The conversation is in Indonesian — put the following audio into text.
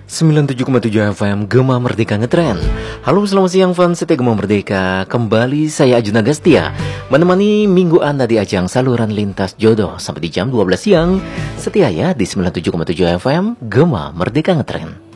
97,7 FM Gema Merdeka Ngetren. Halo, selamat siang fans setia Gema Merdeka. Kembali saya Ajun Agastia menemani minggu Anda di ajang saluran lintas jodoh sampai di jam 12 siang. Setia ya di 97,7 FM Gema Merdeka Ngetren.